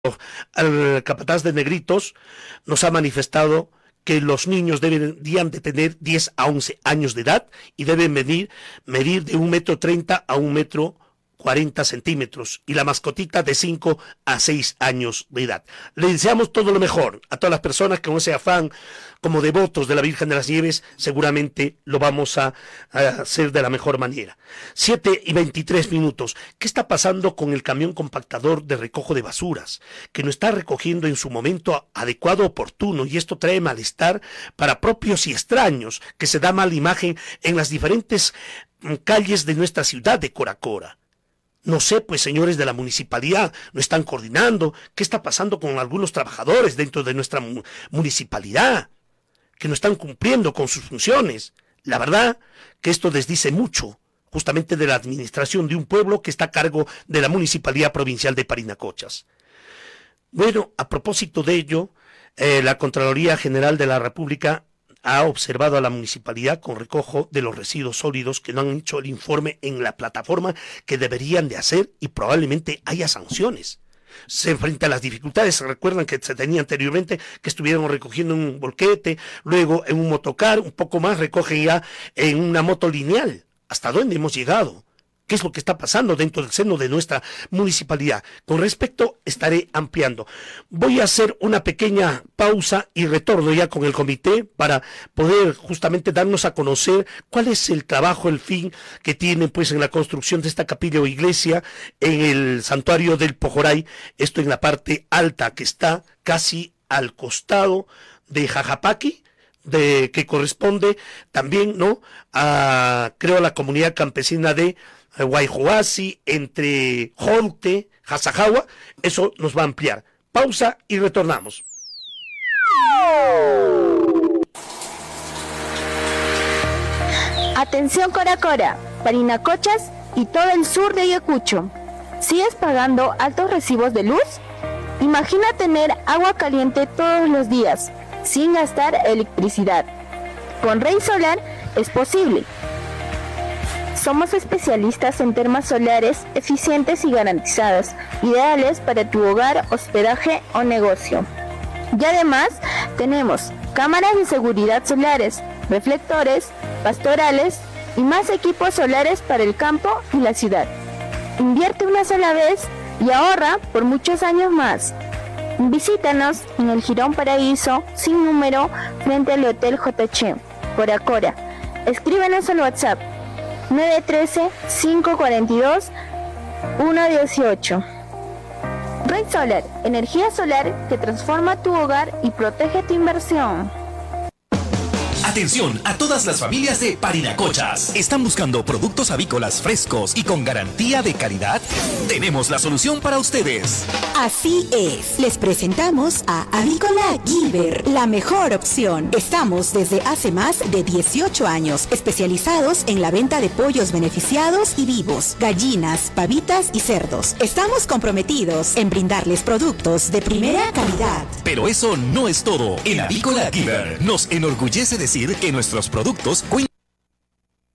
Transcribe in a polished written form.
al capataz de Negritos nos ha manifestado que los niños deberían de tener 10 a 11 años de edad y deben medir de 1,30 m a 1,40 m y la mascotita de 5 a 6 años de edad. Le deseamos todo lo mejor a todas las personas que con ese afán como devotos de la Virgen de las Nieves seguramente lo vamos a hacer de la mejor manera. 7:23. ¿Qué está pasando con el camión compactador de recojo de basuras? Que no está recogiendo en su momento adecuado, oportuno, y esto trae malestar para propios y extraños, que se da mala imagen en las diferentes calles de nuestra ciudad de Coracora. No sé, pues, señores de la municipalidad, no están coordinando. ¿Qué está pasando con algunos trabajadores dentro de nuestra municipalidad? Que no están cumpliendo con sus funciones. La verdad que esto desdice mucho, justamente de la administración de un pueblo que está a cargo de la Municipalidad Provincial de Parinacochas. Bueno, a propósito de ello, la Contraloría General de la República ha observado a la municipalidad con recojo de los residuos sólidos que no han hecho el informe en la plataforma que deberían de hacer y probablemente haya sanciones. Se enfrenta a las dificultades. Se recuerdan que se tenía anteriormente que estuvieron recogiendo en un volquete, luego en un motocar, un poco más recogen ya en una moto lineal. ¿Hasta dónde hemos llegado? ¿Qué es lo que está pasando dentro del seno de nuestra municipalidad? Con respecto, estaré ampliando. Voy a hacer una pequeña pausa y retorno ya con el comité para poder justamente darnos a conocer cuál es el trabajo, el fin que tienen pues en la construcción de esta capilla o iglesia en el santuario del Pojoray, esto en la parte alta que está casi al costado de Jajapaqui, que corresponde también, ¿no?, a, creo, la comunidad campesina de Guayjoasi, entre Jonte, Jasajagua. Eso nos va a ampliar. Pausa y retornamos. Atención Coracora, Parinacochas y todo el sur de Ayacucho. ¿Sigues pagando altos recibos de luz? Imagina tener agua caliente todos los días, sin gastar electricidad. Con Rey Solar es posible. Somos especialistas en termas solares eficientes y garantizadas, ideales para tu hogar, hospedaje o negocio. Y además tenemos cámaras de seguridad solares, reflectores, pastorales y más equipos solares para el campo y la ciudad. Invierte una sola vez y ahorra por muchos años más. Visítanos en el Jirón Paraíso, sin número, frente al Hotel JH, Coracora. Escríbenos al WhatsApp 913-542-118. Red Solar, energía solar que transforma tu hogar y protege tu inversión. Atención a todas las familias de Parinacochas. ¿Están buscando productos avícolas frescos y con garantía de calidad? Tenemos la solución para ustedes. Así es. Les presentamos a Avícola Gilbert, la mejor opción. Estamos desde hace más de 18 años especializados en la venta de pollos beneficiados y vivos, gallinas, pavitas y cerdos. Estamos comprometidos en brindarles productos de primera calidad. Pero eso no es todo. En Avícola Gilbert nos enorgullece decir que nuestros productos cuentan